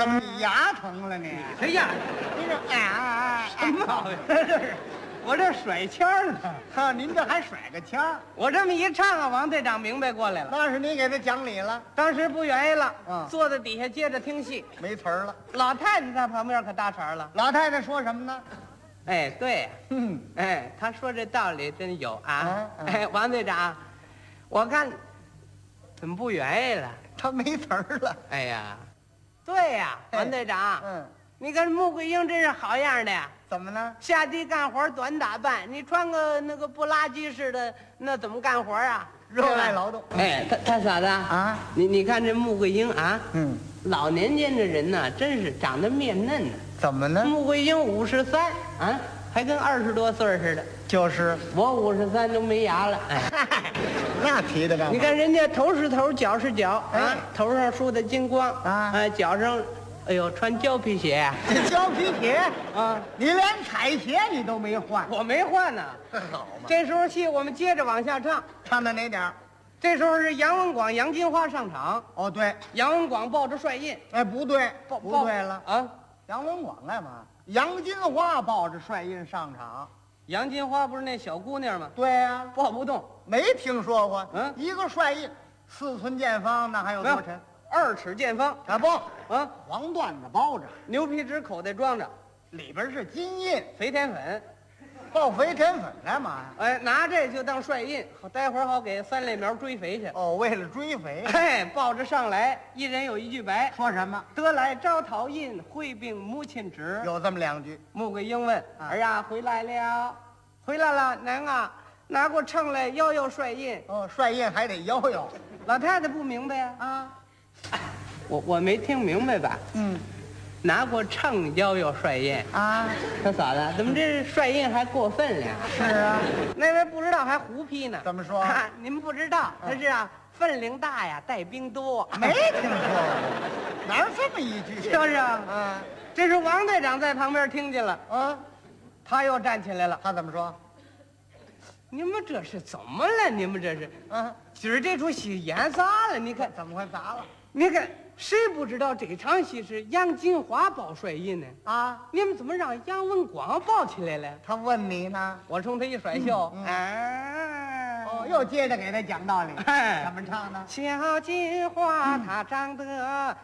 怎么你牙疼了你？ 哎呀， 你这什么毛病？我这甩腔儿呢。 哈，您这还甩个腔儿？ 我这么一唱啊，王队长明白过来了。 那是你给他讲理了， 当时不愿意了， 嗯坐在底下接着听戏。 没词儿了。 老太太在旁边可搭茬了。 老太太说什么呢？ 哎，对， 嗯， 哎，他说这道理真有啊。 嗯哎，王队长，我看怎么不愿意了？ 他没词儿了。 哎呀，对呀， 哎王队长， 嗯， 你看穆桂英真是好样的呀。 怎么呢？ 下地干活短打扮，你穿个那个不拉几似的，那怎么干活啊？ 热爱劳动。 哎，他嫂子啊， 你看这穆桂英啊， 嗯， 老年间的人呢，真是长得面嫩呢。 怎么呢？ 穆桂英53啊，还跟20多岁似的。 就是我53都没牙了。哎， 那提的干嘛？ 你看人家头是头，脚是脚啊哎， 头上梳的金光啊哎，脚上，哎呦，穿胶皮鞋呀这胶皮鞋， 啊， 你连彩鞋你都没换， 我没换呢。 好嘛？ 这时候戏我们接着往下唱。 唱到哪点儿？ 这时候是杨文广、杨金花上场， 哦，对， 杨文广抱着帅印， 哎，不对， 抱不对了。 啊！ 杨文广干嘛？杨金花抱着帅印上场。 杨金花不是那小姑娘吗？ 对呀、 抱不动， 没听说过。 嗯一个帅印，4寸见方，那还有没有多沉？ 2尺见方啊不， 啊， 黄缎子包着， 牛皮纸口袋装着， 里边是金印， 肥田粉， 抱肥田粉干嘛呀？ 哎，拿这就当帅印，好待会儿好给3类苗追肥去。 哦，为了追肥。 哎，抱着上来，一人有一句白， 说什么？ 得来招讨印，会病母亲旨。 有这么2句。 穆桂英问：“ 啊儿啊，回来了，回来了，娘啊，拿过秤来摇摇帅印。” 哦，帅印还得摇摇。 老太太不明白呀、 啊， 我没听明白吧？ 嗯， 拿过秤摇摇帅印， 啊， 他嫂子怎么这帅印还过分了？ 是啊， 那位不知道还胡批呢。 怎么说啊？你们不知道，他是啊，分量大呀，带兵多， 没听说过，哪有这么一句？ 是不是啊？ 啊这是王队长在旁边听见了， 啊， 他又站起来了。 他怎么说？ 你们这是怎么了？你们这是啊， 今儿这出戏演砸了？你看， 怎么会砸了？ 你看，谁不知道这场戏是杨金花抱帅印呢？ 啊， 你们怎么让杨文广抱起来了？ 他问你呢？ 我冲他一甩袖， 哦，又接着给他讲道理。 哎怎么唱呢？ 小金花她长得